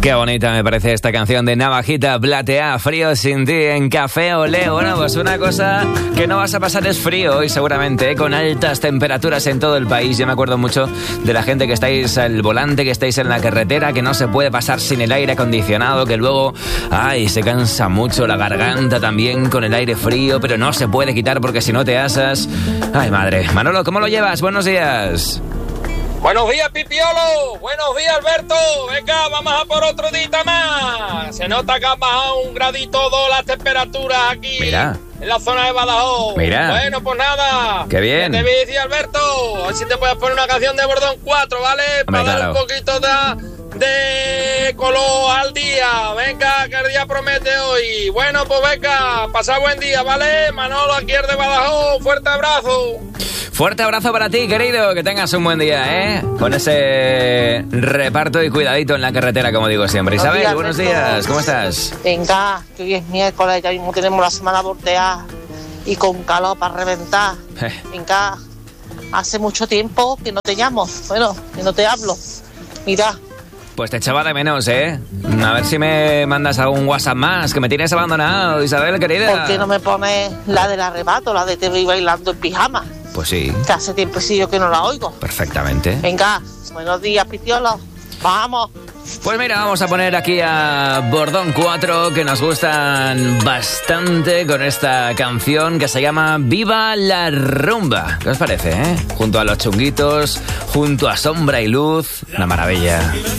Qué bonita me parece esta canción de Navajita Platea, Frío sin ti en Café Olé. Bueno, pues una cosa que no vas a pasar es frío hoy seguramente, con altas temperaturas en todo el país. Yo me acuerdo mucho de la gente que estáis al volante, que estáis en la carretera, que no se puede pasar sin el aire acondicionado, que luego, se cansa mucho la garganta también con el aire frío, pero no se puede quitar porque si no te asas. Ay, madre. Manolo, ¿cómo lo llevas? Buenos días. Buenos días, Pipiolo. Buenos días, Alberto. Venga, vamos a por otro día más. Se nota que han bajado 1,2 grados las temperaturas aquí. Mira. En la zona de Badajoz. Mira. Bueno, pues nada. Qué bien. Te voy a decir, Alberto, a ver si te puedes poner una canción de Bordón 4, ¿vale? Hombre, para dar claro. un poquito de color al día. Venga, que el día promete hoy. Bueno, pues venga, pasa buen día, ¿vale? Manolo, aquí es de Badajoz. Fuerte abrazo. Fuerte abrazo para ti, querido. Que tengas un buen día, ¿eh? Con ese reparto y cuidadito en la carretera, como digo siempre. Isabel, buenos días. ¿Cómo estás? Venga, que hoy es miércoles, ya mismo tenemos la semana volteada y con calor para reventar. Venga, hace mucho tiempo que no te llamo, bueno, que no te hablo. Mira. Pues te echaba de menos, ¿eh? A ver si me mandas algún WhatsApp más, que me tienes abandonado, Isabel, querida. ¿Por qué no me pones la del arrebato, la de te voy bailando en pijama? Pues sí. Que hace tiempecillo que no la oigo. Perfectamente. Venga, buenos días, Pitiolo. Vamos. Pues mira, vamos a poner aquí a Bordón 4, que nos gustan bastante con esta canción que se llama Viva la Rumba. ¿Qué os parece, eh? Junto a Los Chunguitos, junto a Sombra y Luz, una maravilla.